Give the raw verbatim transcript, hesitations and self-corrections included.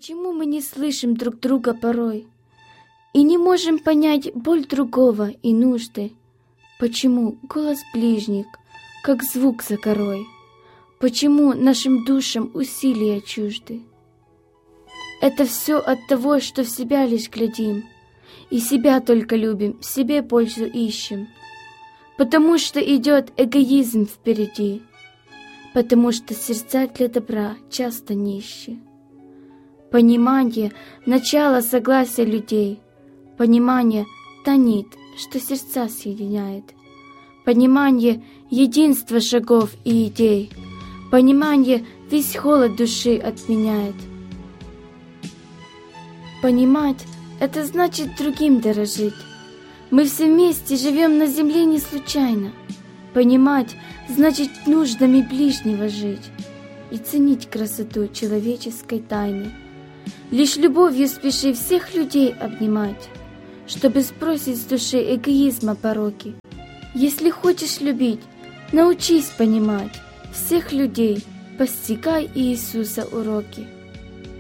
Почему мы не слышим друг друга порой и не можем понять боль другого и нужды? Почему голос ближних, как звук за корой? Почему нашим душам усилия чужды? Это все от того, что в себя лишь глядим, и себя только любим, себе пользу ищем, потому что идет эгоизм впереди, потому что сердца для добра часто нищи. Понимание — начало согласия людей, понимание — та нить, что сердца соединяет, понимание — единство шагов и идей, понимание весь холод души отменяет. Понимать — это значит другим дорожить. Мы все вместе живем на земле не случайно. Понимать — значит нуждами ближнего жить и ценить красоту человеческой тайны. Лишь любовью спеши всех людей обнимать, чтобы сбросить с души эгоизма пороки. Если хочешь любить, научись понимать всех людей, постигай Иисуса уроки.